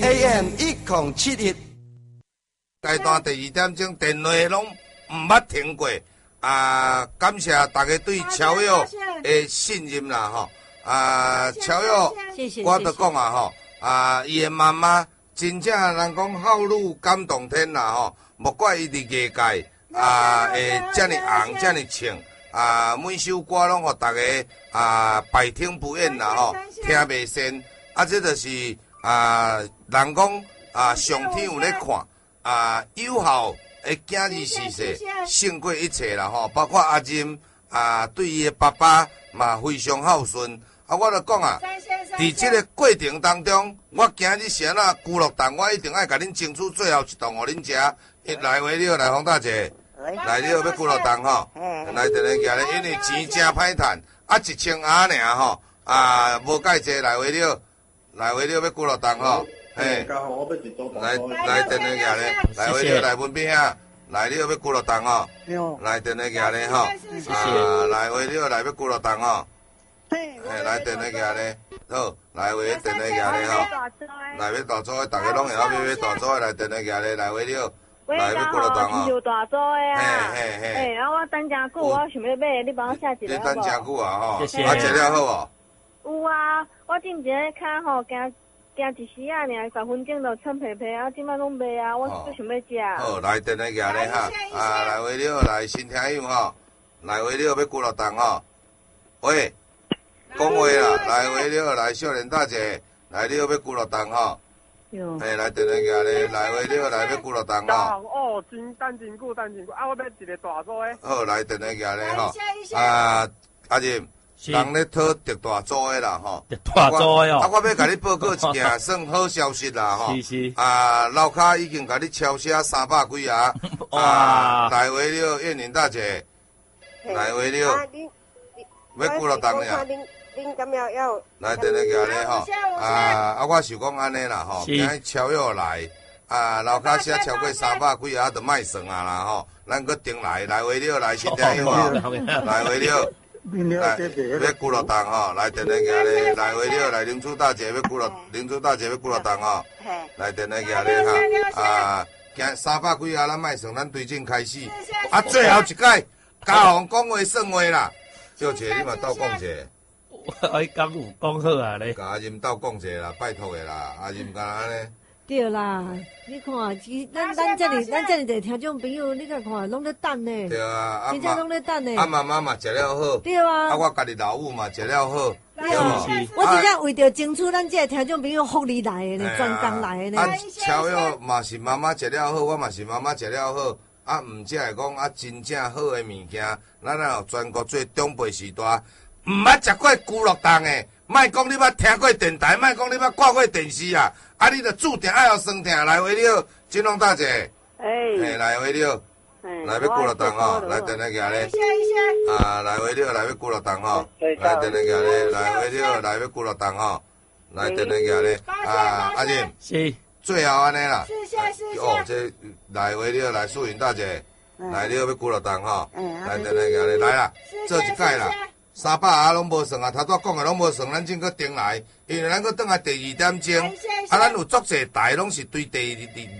AM 1071。 阶段第2点钟电话拢唔捌停过感谢大家对乔友的信任啦吼乔友，我都讲吼伊的妈妈真正人讲孝女感动天啦吼，莫怪伊伫业界会遮尔红遮尔唱每首歌拢互大家百听不厌啦吼，听袂厌这就是人讲上天有咧看有效的囝儿逝世胜过一切啦吼，包括阿任对伊的爸爸嘛非常孝顺我就讲伫这个过程当中，我今日是安那孤乐蛋，我一定爱甲恁争取最后一顿互恁食。来话了，来洪大姐，来了要孤乐蛋吼，来电来行咧，因为钱真歹趁，1000瓦尔吼，无介济来话了，要孤乐蛋吼，嘿，来电来行咧，来话了来文斌啊，来了要孤乐蛋吼，来电来行咧吼，来话了来要孤乐蛋吼。来电来行咧，好，来话电来行咧吼，来要大组的，大家拢会晓要大组的来电来行咧，来话了，来要过来当吼。 就大组的啊， 嘿， 我等真久，我想要买，你帮我写一个好无？ 你等真久吼，食了好无？有啊，我之前卡吼行一时尔，10分钟就撑皮皮即摆拢卖我就想要食。 好，来电来行咧哈，来话了，来新听友吼，来话了要过来当吼，喂。讲话啦，来话了，来少年大姐，来了要几落档吼？嘿，来电来行咧，来话了，来要几落档吼？ 哦，等真久，我要一个大组的。 好，来电来行咧吼。阿任，人咧讨特大组的啦吼。 特大组的哦。 我要甲你报告一件算好消息啦吼。 是。 楼骹已经甲你敲写300几哇！来话了，燕玲大姐，来话了，要几落档呀？ 恁敢要来电来行咧吼，我是讲安尼啦吼，今日超友来，楼骹写超过300几就卖算啦吼，咱搁顶来话了，来先听友啊，来话了，来要几落档吼，来电来行咧，来话了，来林珠大姐要几落档吼，来电来行咧哈，今300几咱卖算，咱对阵开始，最后一届嘉宏讲话算话啦，小姐你嘛斗讲者。 我刚有讲好啊咧， 甲阿任斗讲者啦，拜托的啦，阿任敢安尼。 对啦，你看，咱这里侪听众朋友，你看拢咧等呢。 对啊， 真正拢咧等呢。 妈妈嘛食了好。 对啊。 我家己老母嘛食了好。 对啊。我真正为着争取咱这个听众朋友福利来的呢，专工来的呢。 超友嘛是妈妈食了好，我嘛是妈妈食了好，毋只会讲真正好的物件，咱若全国最长辈时代。毋捌食过孤乐档诶，莫讲你捌听过电台，莫讲你捌看过电视啊！你着注定爱互酸痛来话了，金龙大姐，来话了，来要孤乐档吼，来电来行咧，来话了，来要孤乐档吼，来电来行咧，来话了，来要孤乐档吼，来电来行咧，阿任是最后安尼啦， 哦， 这来话了，来素云大姐，来了要孤乐档吼，来电来行咧，来啦，做一届啦。300拢无算头拄讲的拢无算，咱正搁顶来，因为咱搁转来第2点钟，咱有足侪台拢是对第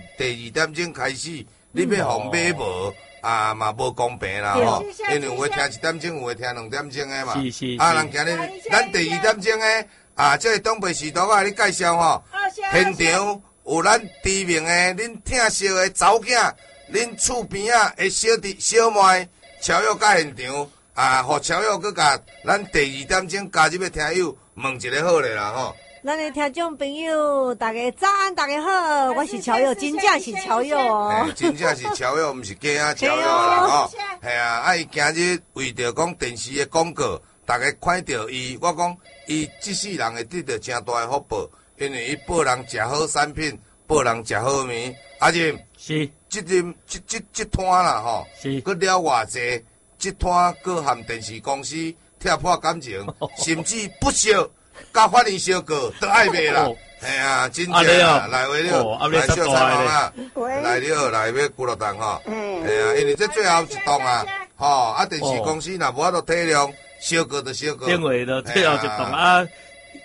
2点钟开始，你要互买无嘛无公平啦吼，因为有诶听1点钟，有诶听2点钟诶嘛，人今日咱第2点钟诶这个长辈时代我甲你介绍吼，现场有咱知名诶，恁疼惜诶查某囝，恁厝边诶小妹，超友甲现场。互超友佮甲咱第2点钟加入的听友问一个好咧啦吼。 咱的听众朋友，大家早安，大家好，我是超友，真正是超友哦。 真正是超友，毋是假超友啦吼。系伊今日为着讲电视的广告，大家看到伊，我讲伊这世人会得到真大的福报，因为伊报人食好产品，报人食好面。阿任是这摊啦吼，是佮了偌济。这摊搁含电视公司拆破感情，甚至不惜甲法院相告都爱卖啦。真正啦，来话了，来小采访啊，来了，来要几落档吼。因为这最后一档电视公司若无法度体谅，相告就相告。 电话就最后一档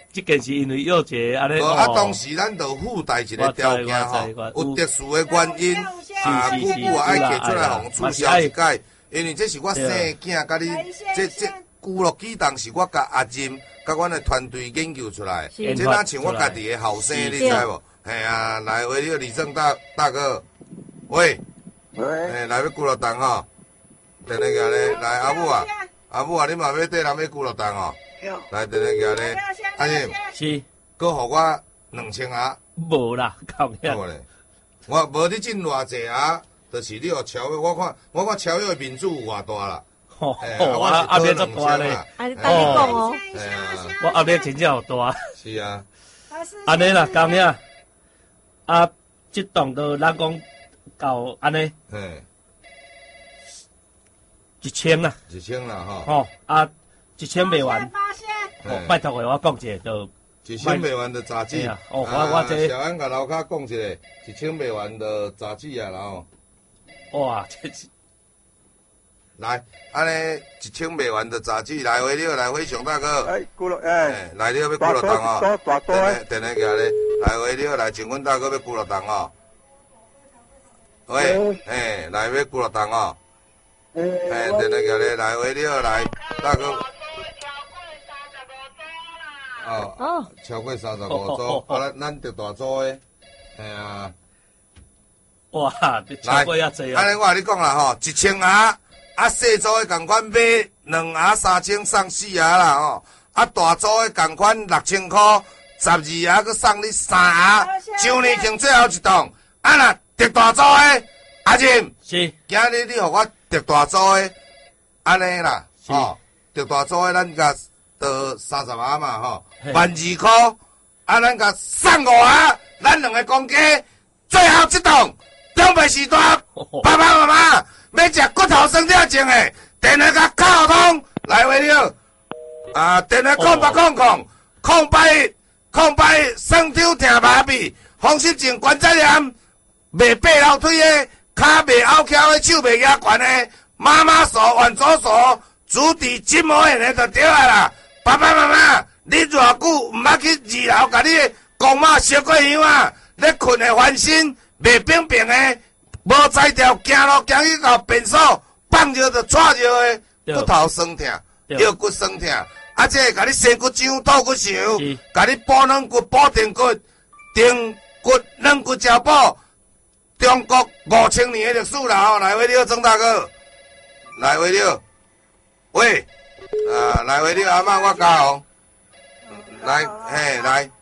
这件是因为有一个安尼。 当时咱就附带一个条件吼，有特殊的原因，夫妇爱摕出来互注销一解，因为这是我生囝，甲你这俱乐机动是我甲阿任甲阮的团队研究出来，这哪像我家己的后生，你知无？嘿啊，来为了李正大哥，喂，来要俱乐动吼，等下个咧，来阿母啊，你嘛要缀人要俱乐动吼？来，等下个咧，阿任是， 搁互我2000啊？ 无啦，靠呀！ 我无你进偌济啊，就是你互超越，我看超越的面子有偌大啦。 我阿妹足大咧， 你等你讲哦。 我阿妹真正有大。 是啊。 安尼啦，讲呀，这栋都咱讲到安尼，1000啦 ，1000啦吼。 吼，1000卖完，拜托的我讲一下就。 1000卖完的杂志。 我这。 小安甲楼骹讲一个，1000卖完的杂志啊，然后。 哇，这是。 来，安尼1000卖完的杂志，来回了，来回熊大哥。来了要俱乐动哦。等下个咧，来回了，来请阮大哥要俱乐动哦。喂，来要俱乐动哦。等下个咧，来回了，来大哥。超过35组，咱着大组的，啊。 哇，超过遐济啊！ 安尼我甲你讲啦吼，1000盒。细组的共款买2盒3000送4盒啦吼，大组的共款6000块，12盒佮送你3盒，上年庆最后一档，若特大组的阿任， 是， 今日你互我特大组的，安尼啦，吼，特大组的咱甲得30盒嘛吼，12000块，咱甲送5盒，咱2个公鸡，最后一档，中北时段，爸爸妈妈。要食骨头酸掉种的，电话甲敲通来话了。电话0800酸痛疼麻痹，风湿症关节炎，袂爬楼梯的，骹袂拗翘的，手袂压悬的，妈妈手、腕左手、足底筋膜炎的就对啊啦。爸爸妈妈，你偌久毋捌去2楼，甲你的公妈烧过香啊？咧困的翻身，袂平平的。无才调，行路行去到便所，放尿就喘尿的，骨头酸痛，腰骨酸痛，这会甲你生骨胀、吐骨肠，甲你补软骨、补定骨、定骨软骨胶补，中国5000年的历史啦吼！来话了，曾大哥，来话了，喂，来话了，阿嬷我教，来，来。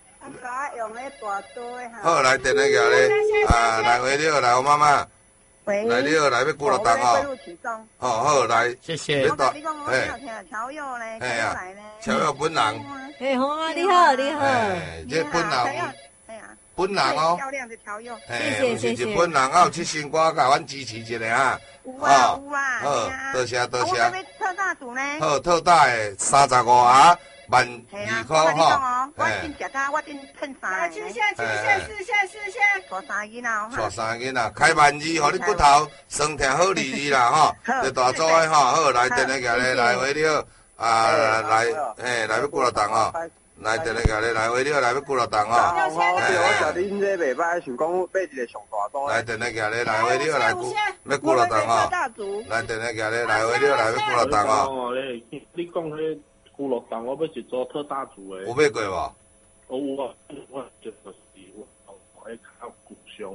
好，来电那个咧，来回了，来我妈妈，来了，来要俱乐动哦。好，来， 谢谢。 你讲乔佑咧， 乔佑本人。 好啊，你好，你好。 这本人，本人哦。 漂亮的乔佑。 谢谢。 本人有出新歌，甲阮支持一下啊。 有啊。 好，多谢。 我要特大组呢。 好，特大的35盒。12000块吼， 我真食到，我真趁衫。谢谢。大三囡仔， 大三囡仔，开12000，互你骨头酸痛好利啦吼，这大组的吼，好来电那个咧，来回了，来要俱乐动吼，来电那个咧，来回了，来要俱乐动吼。 我食恁这袂歹，想讲买一个上大组。 来电那个咧，来回了，来要俱乐动吼，来电那个咧，来回了，来要俱乐动吼。 你讲迄。俱乐动，我要一组特大组的。 有买过无？ 有啊，我就是我爱较骨伤。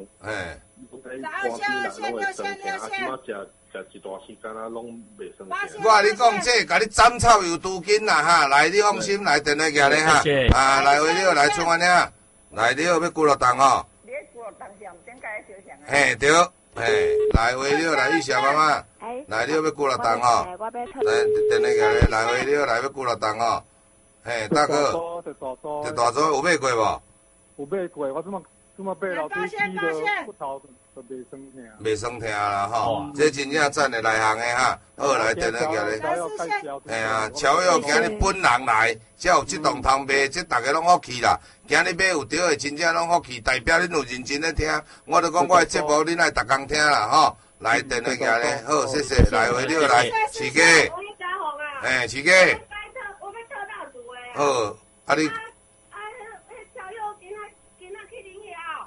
先啊，即马食一段时间啊，拢袂酸痛。 我甲你讲，这甲你斩草又除根啦哈！来，你放心，来电话个咧哈。来回了，来春安了，来了要俱乐动吼。 你俱乐动上点解小强啊？对。来回了，来玉霞妈妈，来了要俱乐动吼，来电那个咧，来回了，来要俱乐动吼，大哥，这大组有买过无？ 有买过，我这么买楼梯梯的骨头就袂酸痛。 袂酸痛啦吼，这真正赞的内行的哈，好来电那个咧，乔佑今日本人来，才有这档通卖，这大家拢好去啦。今日买有对的，真正拢好去，代表恁有认真咧听。我都讲我的节目，恁爱逐工听啦吼。来电那个咧，好谢谢，来回了来，徐哥，徐哥，好，你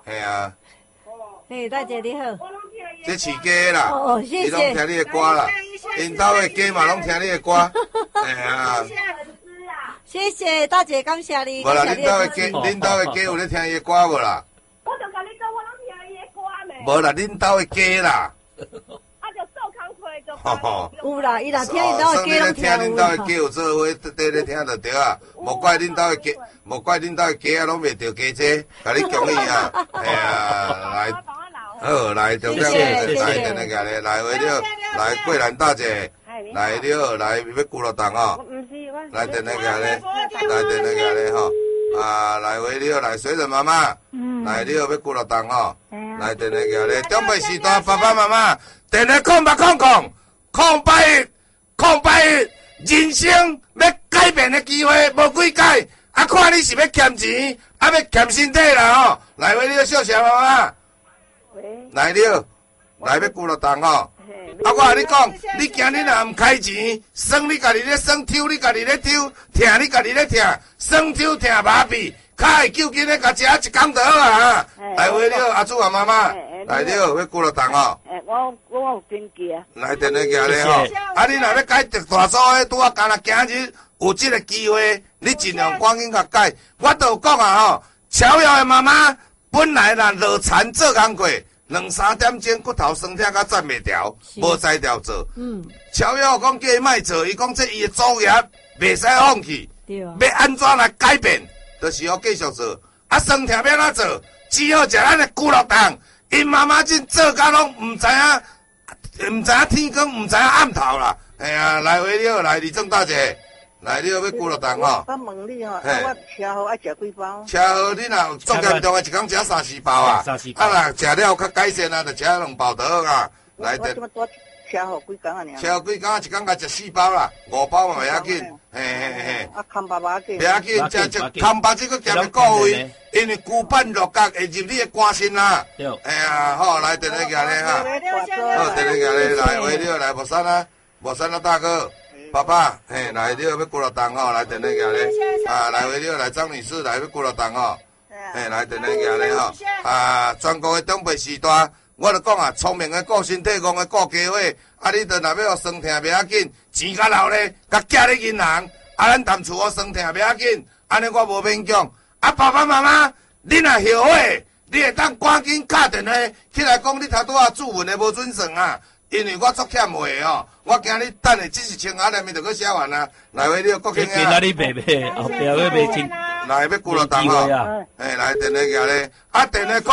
嘿啊， 嘿，大姐你好。 这饲鸡啦， 哦，谢谢。 伊拢听你的歌啦，因兜的鸡嘛拢听你的歌，嘿啊。 谢谢大姐，感谢你。 无啦，恁兜的鸡，恁兜的鸡有咧听伊的歌无啦？ 我就甲你讲，我拢听伊的歌咩。 无啦，恁兜的鸡啦。 啊，就做工课就。 有啦，伊若听恁兜的鸡拢听有。 恁兜的鸡有做伙，缀咧听就对啊。莫怪恁兜的鸡，莫怪恁兜的鸡啊，拢袂着鸡这，甲你讲伊啊。哎呀，来，好来，中间来电那个咧，来为了来桂兰大姐，来了来要鼓乐档哦。来电那个咧，来电那个咧吼。啊，来为了来水人妈妈，来了要鼓乐档吼。来电那个咧，长辈时代爸爸妈妈，电咧空白，人生要改变的机会无几改，啊，看你是要欠钱，啊，要欠身体啦吼。来为了小谢妈妈，来了，来要鼓乐档吼。啊，我甲你讲，你今日若唔开钱，算你家己咧算，抽你家己咧抽，疼你家己咧疼，算抽疼麻痹，较会救紧咧，甲食一工就好啊！来为了阿祖阿妈妈，来了要鼓乐档哦。 我有经济啊。 来电咧个咧吼，啊，你若要改大数的，拄啊，干若今日有即个机会，你尽量赶紧甲改。我都有讲啊吼，乔瑶的妈妈本来啦落田做工过。2-3点钟骨头酸痛甲站袂调，无才调做。乔瑶讲叫伊莫做，伊讲这伊的主业袂使放弃，要安怎来改变，就是要继续做。啊，酸痛要哪做？只好食咱的骨肉蛋。因妈妈真做甲拢唔知影天光，唔知影暗头啦。哎呀，来回了，来李正大姐。来，你要骨肉蛋吼？ 我问你哦，我车好爱食几包？ 车好，你若做严重的，一工食3-4包啊。啊啦，食了较改善啊，就食2包就好啊。来， 我多车好几工啊？ 车好几工，一工甲食4包啦，5包嘛袂要紧。嘿。 啊，康巴巴紧。 袂要紧，这康巴这个夹的个位，因为骨板落角会入你的肝心啦。哎呀，好，来，等下个咧哈。好，等下个咧，来，为了来，莫山啊，大哥。爸爸，嘿，来了要鼓乐档吼，来等那个咧，啊，来为了来张女士来要鼓乐档吼，嘿，来等那个咧吼，啊，全国的长辈时代，我就讲啊，聪明的顾身体，戆的顾家伙，啊，你着若要酸痛袂要紧，钱甲留咧，甲寄咧银行，啊，咱淡厝我酸痛袂要紧，安尼我无勉强，啊，爸爸妈妈，你若后悔，你会当赶紧打电话起来讲，你头拄仔注文的无准算啊。因为我足欠话哦，我今日等的只是青下面就去写完啊。来为了国庆啊！ 今仔日卖，后壁要卖真。 来要鼓乐档吼，哎，来电话个咧，啊，电话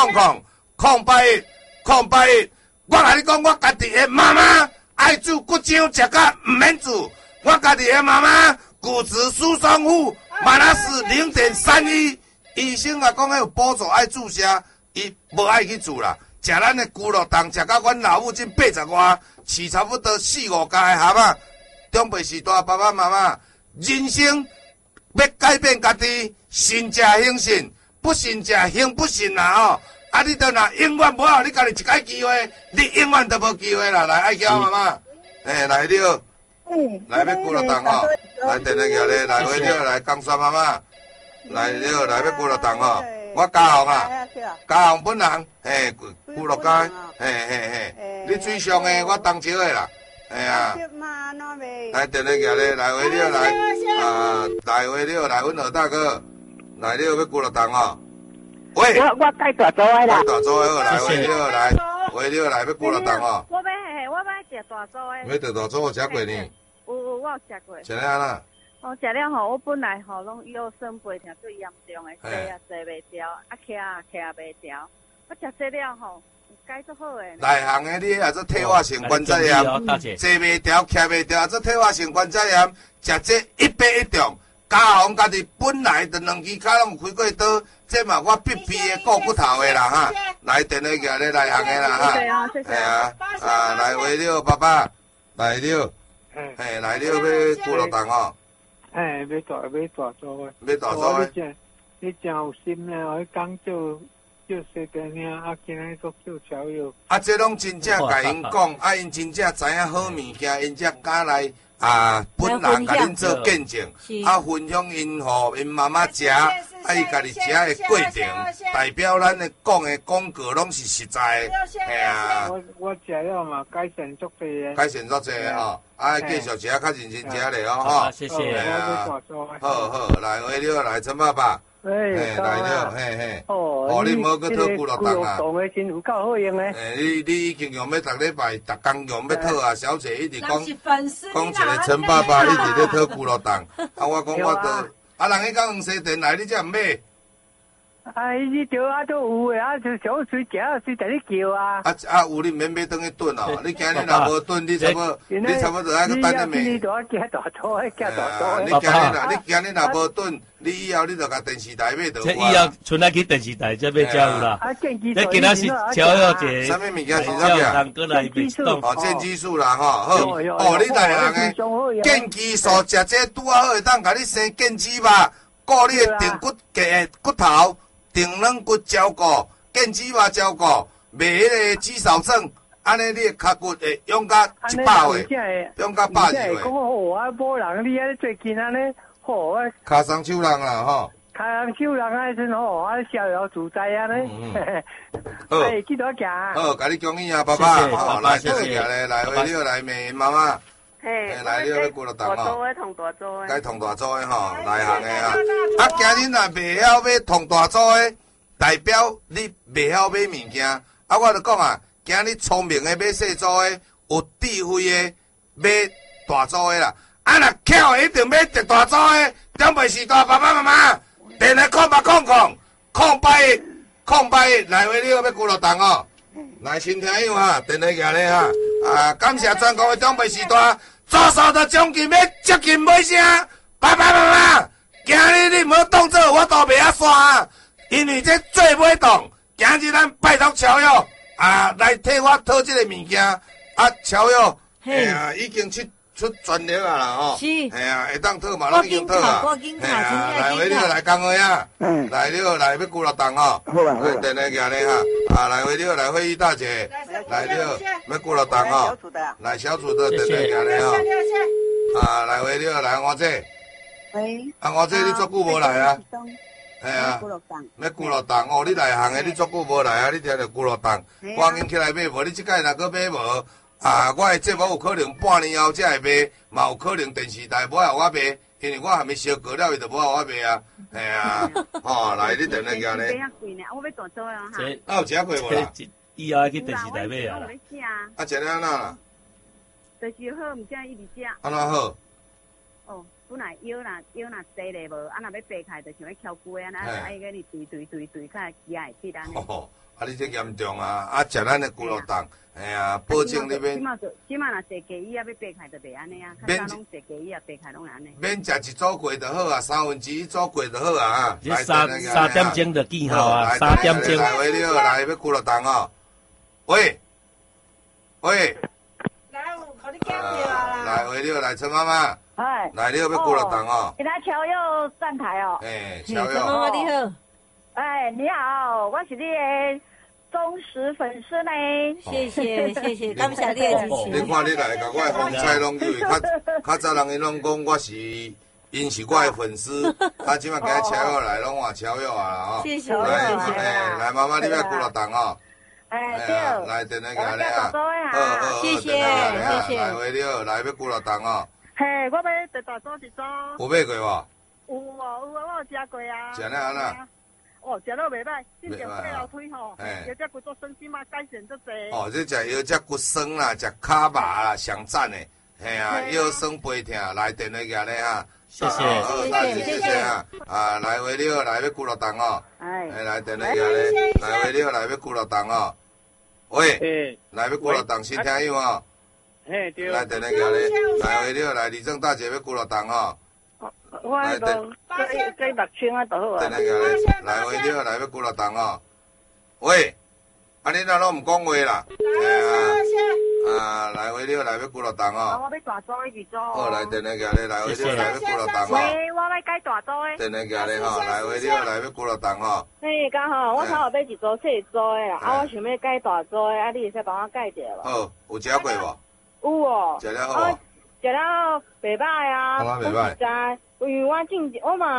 0800，我甲你讲，我家己的妈妈爱煮骨浆食甲唔免煮，我家己的妈妈骨质疏松户，马拉斯0.31，医生啊讲有补助爱注射，伊无爱去做啦。食咱的骨肉档，食到阮老母亲80外，饲差不多4-5家的蛤蟆。长辈时代，爸爸妈妈，人生要改变家己，信者兴信，不信者兴不信啦吼。啊，你都若永远无你家己一个机会，你永远都无机会啦。来，爱叫妈妈，来了，来要骨肉档吼，来电话个咧，来回了，来江山妈妈，来了，来要骨肉档吼。我嘉宏啊，嘉宏本人，嘿，古乐街，嘿，你最上的我当招的啦，哎呀，来电话个咧，来回了来，啊，来回了来，阮何大哥，来了要古乐档哦，喂， 我改大组的啦， 改大组的好，来回了来，回了来要古乐档哦， 我要食大组的， 要食大组，我食过呢， 有我有食过， 食了安那？ 哦，食了吼，我本来吼拢腰酸背痛最严重的，坐袂调，啊徛袂调，我食这了吼，改足好诶。 内行的你也做退化性关节炎，坐袂调、徛袂调，做退化性关节炎，食这100中。嘉宏家己本来就2支脚拢有开过刀，这嘛我必须的顾骨头的啦哈。来电话个咧内行的啦哈，系啊，啊来为了爸爸，来了，来了要骨肉档吼。 要大组的， 要大组的。 你真有心呢，我讲就小个兄，啊，今日佫叫乔友。 啊，这拢真正甲因讲，啊，因真正知影好物件，因才敢来啊，本人甲恁做见证，啊，分享因互因妈妈食， 啊，伊家己食的过程，代表咱的讲的广告拢是实在的，嘿啊。 我食了嘛，改善足济的。 改善足济吼，啊，继续食较认真食咧哦，吼。 谢谢。 好好，来话了，来陈爸爸。来了，嘿。哦，你无去讨骨碌糖啊？ 糖的真有够好用诶。 你已经用要逐礼拜、逐工用要讨啊，小姐一直讲一个陈爸爸一直咧讨骨碌糖，啊，我讲我都，啊，人去到黄西店来，你才毋买。 你钓都有诶，就想随食，随在你叫啊。 有你免买转去炖哦，你今日若无炖，你差不多爱去等咧卖。 你大组诶，加大组诶。 你今日若无炖，你以后你就甲电视台买就有啊。 以后剩来去电视台才买才有啦。你今仔是超要一啥物物件是啥物件？健激素啦，吼好。你内行诶，健激素食这拄好会当甲你生健肌吧，顾你诶胫骨嘅骨头。定软骨照顾，健肌肉照顾，袂迄个肌少症，安尼你脚骨会勇甲100岁，勇甲120岁。 讲好啊，无人你啊最近安尼好啊。 骹伤手人啦吼。 骹伤手人啊，真好啊，逍遥自在啊呢。 好， 记得行。 好，甲你恭喜啊，爸爸。好，来，谢谢来，来回了来美妈妈。来了要骨碌糖哦。该同大组的吼，内行的啊。啊，今日若袂晓买同大组的，代表你袂晓买物件。啊，我就讲啊，今日聪明的买细组的，有智慧的买大组的啦。啊，若巧的一定买特大组的，长辈时代爸爸妈妈，电来空白来回了要骨碌糖哦。来，新听友哈，电来行咧哈。啊，感谢全国的长辈时代。左手的奖金要接近尾声，爸爸妈妈，今日你无当做我都袂晓刷，因为这做尾档，今日咱拜托乔友来替我讨这个物件，乔友，已经出专业啊啦吼，会当讨嘛，拢已经讨啊，来回了来讲话啊，来了来要骨碌糖吼，电来行咧哈，来回了来会议大姐，来了要骨碌糖吼，来小厨的电来行咧吼，来回了来我这，我这你足久无来啊？要骨碌糖哦，你内行的你足久无来啊？你听着骨碌糖，赶紧起来买无？你即摆若搁买无？我的节目有可能半年后才会卖，嘛有可能电视台无互我卖，因为我还没烧过了，伊就无互我卖啊。系啊，吼，来你电来行咧。 我要大做啊哈。 有食过无啦？ 以后去电视台买啊。 食了安那啦？ 就是好，毋正一直食。 安怎好？ 哦，本来腰若细咧无，若要掰开，就像要敲骨啊，爱个你对，较牙会切安尼。 你这严重啊！食咱的骨碌糖，保证你免。 起码若坐鸡翼要掰开就袂安尼啊，较早拢坐鸡翼掰开拢安尼。 免食一组过就好啊，1/3组过就好啊。 3点钟就见效啊，3点钟。 来回了，来要骨碌糖哦。喂。 来，我靠你讲着啦。 来回了，来陈妈妈。 嗨。 来了要骨碌糖哦。 给他乔佑站台哦。 乔佑。 妈妈你好。 你好，我是你的忠实粉丝呢。 谢谢，感谢你的支持。 你看你来甲我的风采拢因为较早人伊拢讲我是，因是我的粉丝，即摆今日乔佑来拢换乔佑啊啦吼。 谢谢。 来妈妈你要骨碌糖哦。 对。 来电来行咧啊。 谢谢。 来回了，来要骨碌糖哦。 嘿，我要特大组一组。 有买过无？ 有我有食过啊。 食了安那？ 食了袂歹，真正背后腿吼，腰脊骨做酸筋嘛，改善足济。 这食腰脊骨酸啦，食骹肉啦，上赞的。腰酸背痛，来电来行咧哈。 谢谢啊，来回了，来要骨碌糖哦。来电来行咧，来回了，来要骨碌糖哦。喂，来要骨碌糖，新听友哦。 对。 来电来行咧，来回了，来李正大姐要骨碌糖哦。 我迄个这6000啊，就好啊。 来回了，来要骨碌糖哦。喂，你哪拢唔讲话啦？来回了，来要骨碌糖哦。 我要大组一组。 好，来电来行咧，来回了，来要骨碌糖哦。 喂，我要改大组的。 电来行咧吼，来回了，来要骨碌糖哦。 刚好我头后买一组细组的啦，我想要改大组的，你会使帮我改一下无？ 好，有食过无？ 有哦。 食了好无？ 食了袂歹啊。 袂歹。 因为我嘛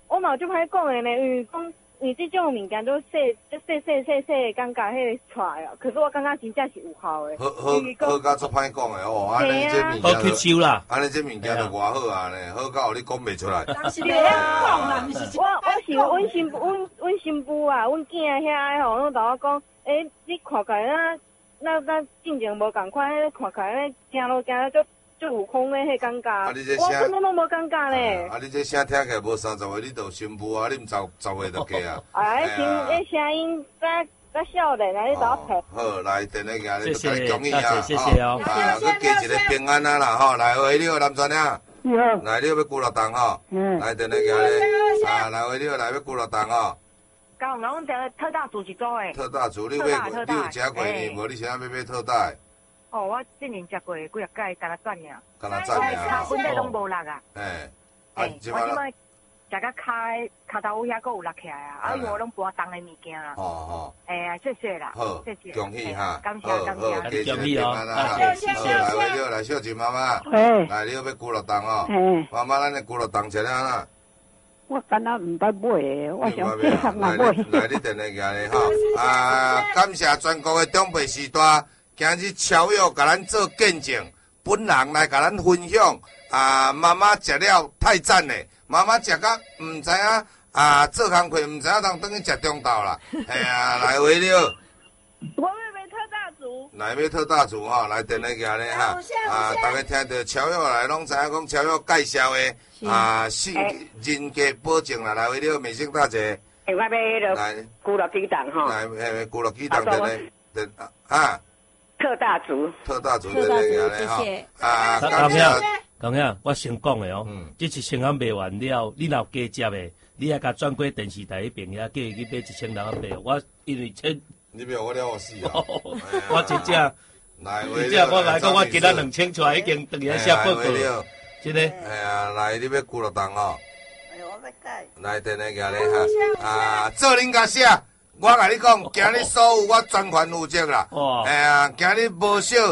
我嘛就歹讲的呢，因为这种物件都细感觉迄个出来哦。可是我感觉真正是有效的。 好甲足歹讲的哦，安尼这物件好吸收啦， 安尼这物件就偌好啊呢，好到你讲袂出来。 是你讲啦，不是。 我是阮新妇啊，阮囝遐吼，拢甲我讲，你看起来那进前无共款，看起来行路行得就有风的迄感觉。我根本拢无感觉咧。 你这声听起来无30岁，你就新妇啊，你毋10岁就嫁啊？ 声音较少年啊，你甲我拍。 好，来电话行咧， 谢谢， 恭喜啊！ 谢谢哦。 佮加一个平安啊啦，吼，来回你南川啊。来，你要鼓乐档吼，来电话行咧，来回你来要鼓乐档吼。 刚拢这特大组一组诶。 特大组，你有食过呢？无你现在要买特大？ 哦，我之前食过几啊届，干那转尔。 干那转尔。 本地拢无落啊。 我即摆食到骹头遐佫有落起来啊，因为我拢搬重的物件啦。谢谢啦。 好， 谢谢。 恭喜哈。 感谢。 恭喜哦。 谢谢。来回了，来小姐妈妈。来，你要鼓乐档哦。妈妈，咱的鼓乐档吃了啦。 我敢若毋捌买，我想配合嘛买。 来，你电话行咧吼。感谢全国的长辈时代，今日超友甲咱做见证，本人来甲咱分享。妈妈食了太赞咧，妈妈食甲毋知影做工课毋知影通转去食中昼啦。来回了。 我要买特大组。 来买特大组吼，来电话行咧哈。大家听到超友来拢知影讲超友介绍的。性人格保证啦，来为了美心大姐。 我买了古乐鸡蛋吼。 来，古乐鸡蛋的特大组。 特大组的那个咧吼。刚兄，我先讲的哦，这1000元卖完了，你若有加接的，你还甲转过电视台迄边遐，叫伊去买1000人买。我因为你不要我了我死啊！ 我真正，我来讲，我今仔2000出来已经等于写报告。真的。 来，你要鼓乐档哦。 我要改。 来，电话行咧哈。做恁家写，我甲你讲，今日所有我全权负责啦。今日无少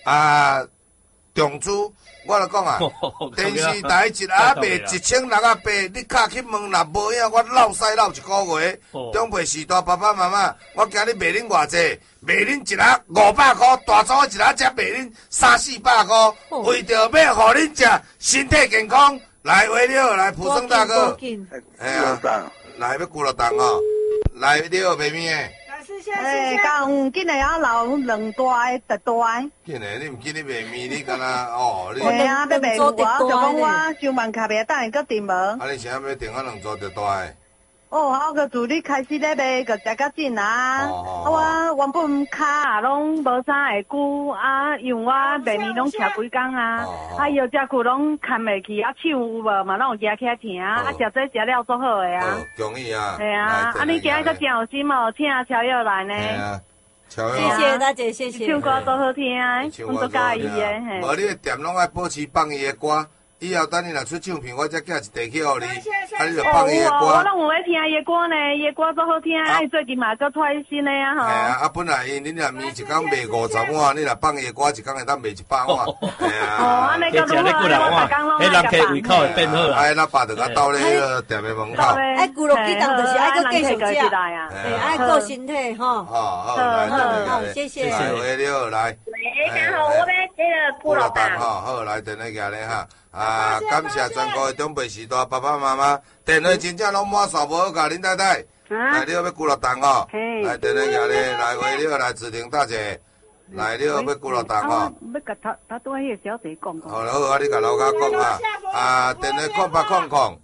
重资，我就讲啊，电视台一下卖1680，你敲去问啦，无影我落屎落一个月。长辈时代爸爸妈妈，我今日卖恁偌济，卖恁一下500块，大组一下才卖恁300-400块，为着要互恁食身体健康，来为了来普生大哥，来要鼓乐档哦，来了妹妹诶。 讲今日啊留2袋特大。 今日你毋记你卖面，你敢若哦？你要卖我，就讲我上万卡袂等伊个订无。 你现在要订2组特大诶？ 我个自你开始咧卖，个食较紧啊。我原本卡拢无啥会久因为我卖面拢吃几工药食苦拢牵袂去手有无嘛拢有夹起来疼食这食了足好诶恭喜啊！ 系你今日个真有心哦，请超友来呢。 谢谢大姐，谢谢。 唱歌都好听阮都介意诶。 无你个店拢爱保持放伊诶歌。以后等你若出唱片，我才寄一地去互你，你就放伊的歌。 我拢有咧听伊的歌呢，伊的歌足好听，最近嘛搁出新的吼。 本来你若面一工卖50碗，你若放伊的歌，一工会当卖100碗。 安尼个如何？ 迄人客胃口会变好啦。 咱爸就甲斗咧迄个店的门口。 鼓乐鸡蛋就是爱搁继续食，爱顾身体吼。 好， 谢谢。 来回了来。 你好，我要这个鼓乐蛋。 好，来电话行咧哈。感谢全国的长辈时代爸爸妈妈，电话真正拢满线，无好甲恁太太。来，你要鼓乐档哦。来，电话行咧，来回了来指定大姐，来了要鼓乐档哦。 要甲他对迄个小姐讲。 好，你甲老家讲电话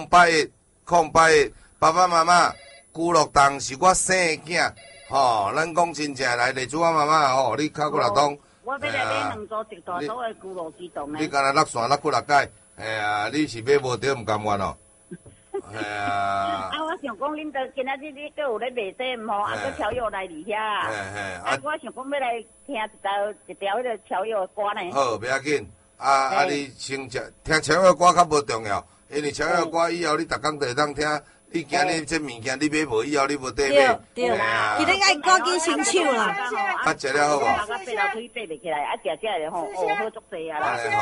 0800-081-081，爸爸妈妈，鼓乐档是我生的囝，咱讲真正来，例如我妈妈你敲鼓乐档。 我要来买2组一大组的咕噜鸡蛋你敢若落线落几落届？你是买无着毋甘愿哦。 我想讲，恁今仔日你搁有咧卖这毋吼，搁超友来伫遐。我想讲要来听一条迄个超友的歌呢。 好，不要紧。你先听超友歌较无重要，因为超友歌以后你逐工就会当听。你今日这物件你买无以后，你无得买。 对，一定爱赶紧先抢啦。 食了好无？ 我爬楼梯爬袂起来，食的吼，好足济啊啦。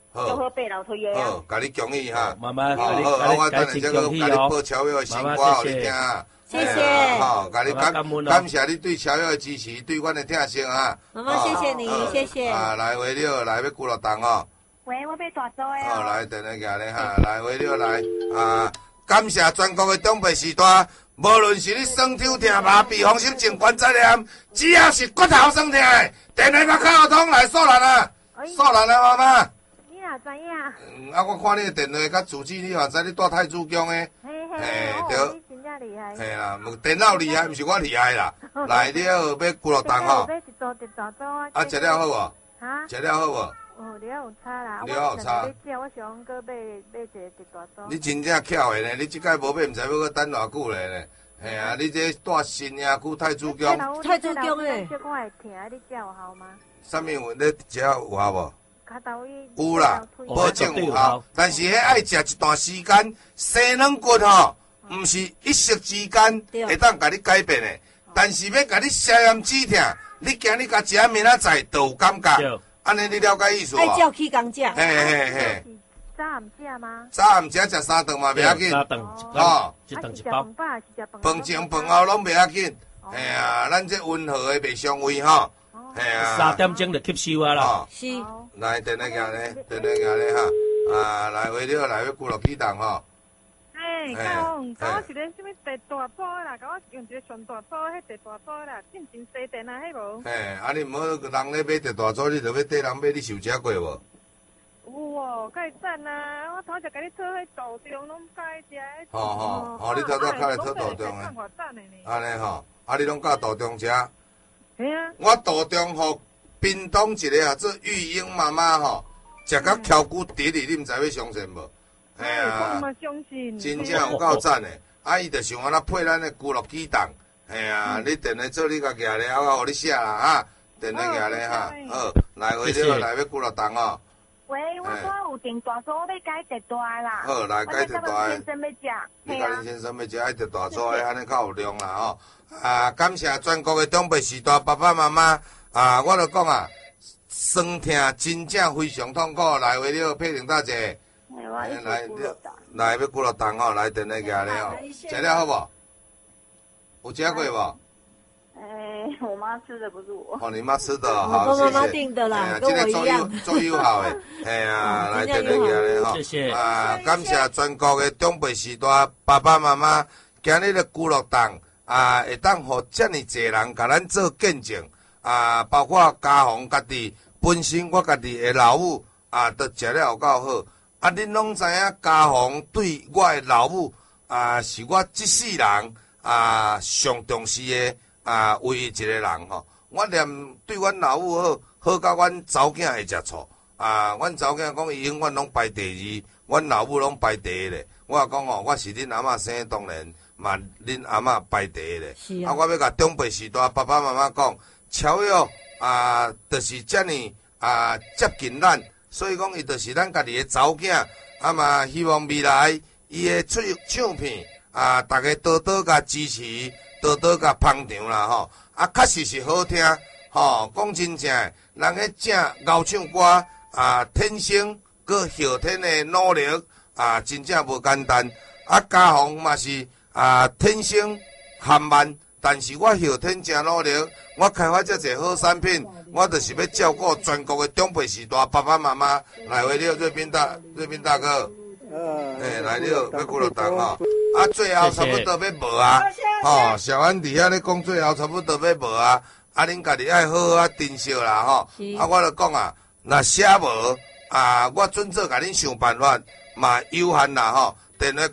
祝好八楼推的好，甲你恭喜哈， 妈妈， 好，我等下再甲你报超越的新歌互你听啊。 谢谢， 好，甲你感谢你对超越的支持，对阮的听声啊。 妈妈，谢谢你，谢谢。 啊，来回了，来要鼓乐动哦。 喂，我要大做的哦。来，电话举咧哈，来回了来啊！感谢全国的长辈时代，无论是你酸抽疼麻痹、风湿症、关节炎，只要是骨头酸痛的，电话甲卡通来扫人啊！扫人啊，妈妈。 你也知影？ 我看你的电话甲主机，你嘛知你住太子宫的。 嘿，对。厉害， 嘿啦，电脑厉害，毋是我厉害啦。来了，要鼓乐动吼。啊，食了好无？ 哈？ 食了好无？ 哦，了有差啦。 了有差。 我想搁买一大刀。 你真正巧的呢，你即摆无买，毋知要搁等偌久咧呢。嘿啊，你这住新营区太子宫。 太子宫诶。 小可会疼，你食有效吗？ 啥物有？你食有效无？ 骹头伊。 有啦，保证有效。但是迄爱食一段时间，生软骨吼。毋是一夕之间会当甲你改变的，但是要甲你消炎止痛，你今日甲食明仔载就有感觉，安尼你了解意思无？ 爱照起工食。 嘿。 早暗食吗？ 早暗食食3顿嘛袂要紧， 哦，一顿一包。 饭前饭后拢袂要紧，嘿啊，咱这温和的袂伤胃吼，嘿啊。 3点钟就吸收啊啦。 是。 来，电话举咧，哈，啊，来回了来要鼓落启动吼。 讲，甲我一个什么地大埔啦，甲我用一个上大埔，迄地大埔啦，进前西电啊，迄无。 啊你毋好人咧买地大埔，你着要缀人买，你有食过无？ 有哦，介赞啊！我头一甲你讨迄豆中，拢介食。 吼，你头较来讨豆中诶。安尼吼，你拢教豆中食。 嘿啊。 我豆中互屏东一个做玉英妈妈吼，食到翘骨直哩，你毋知要相信无？嘿啊，真正有够赞诶！伊着想安那配咱诶骨乐启动，嘿啊，你电话做你家举咧，我互你写啦哈，电话举咧哈，好，来回了来要骨乐动哦。 喂，我有订大组要改地大啦。 好，来改地大诶。 你甲林先生要食爱地大组诶，安尼较有量啦吼。啊，感谢全国诶长辈时代爸爸妈妈啊，我著讲啊，酸痛真正非常痛苦，来回了配成大姐。来要鼓乐动吼，来电话举咧吼，食了好无？有食过无？ 我妈吃的不是我。 哦，你妈吃的好， 谢谢。妈妈订的啦，跟我一样。 做友好诶，哎呀，来电话举咧吼， 谢谢。 啊，感谢全国诶长辈时代爸爸妈妈，今日的鼓乐动啊，会当互遮尔济人甲咱做见证啊，包括家宏家己本身，我家己诶老母啊，都食了有够好。啊，恁拢知影家宏对我诶老母啊，是我这世人啊上重视诶啊唯一一个人吼。我连对阮老母好，好甲阮查某囝会食醋啊。阮查某囝讲伊永远拢排第二，阮老母拢排第一咧。我也讲吼，我是恁阿嬷生，当然嘛恁阿嬷排第一咧。啊，我要甲长辈时代爸爸妈妈讲，超越啊，就是遮尔啊接近咱。所以讲，伊就是咱家己诶查某囝，啊嘛希望未来伊诶唱片啊，大家多多甲支持，多多甲捧场啦吼。啊，确实是好听吼。讲真正，人迄正熬唱歌啊，天生搁后天诶努力啊，真正无简单。啊，家宏嘛是啊，天生含慢。但是我后天真努力，我开发遮济好产品，我就是要照顾全国的长辈时代爸爸妈妈。来回了，瑞斌大哥，来了，要鼓乐动吼。啊，最后差不多要无啊，吼，小安伫遐咧讲，最后差不多要无啊。啊，恁家己爱好好啊珍惜啦吼。啊，我就讲啊，若写无啊，我准做甲恁想办法，嘛有限啦吼。电话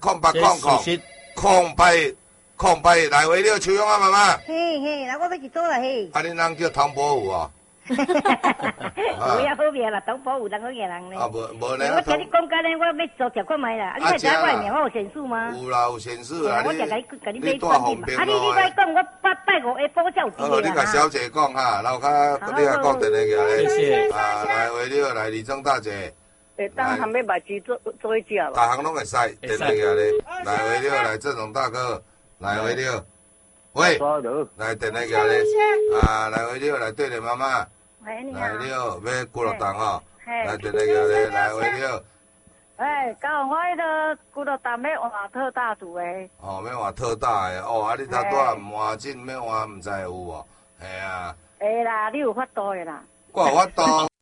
空白来回了，秋勇啊，妈妈。 嘿，那我要去做啦嘿。 啊，恁人叫唐伯虎哦。 有呀，好命啦，唐伯虎，人好命人咧。 啊，无咧。 我听你讲干咧，我要做条看卖啦。你会知我的名我有显示吗？ 有啦，有显示啊。 我就甲你买产品嘛。啊，你来讲，我拜五下晡才有机会啦。 你甲小姐讲哈，然后你甲讲电话个咧。 谢谢。 啊，来回了，来李正大姐。 当含要目珠做一只无？ 大行拢会使，电话个咧。来回了，来郑总大哥。来回了，喂，来电话个咧，啊，来回了，来对你妈妈，来了，要鼓乐动吼， 来，电话叫你来话你好。 讲我迄个骨头淡要换特大组诶。 哦，要换特大诶，哦，啊，你头拄毋换针要换，毋知有无？嘿啊。 会啦，你有法度诶啦。 我有法度。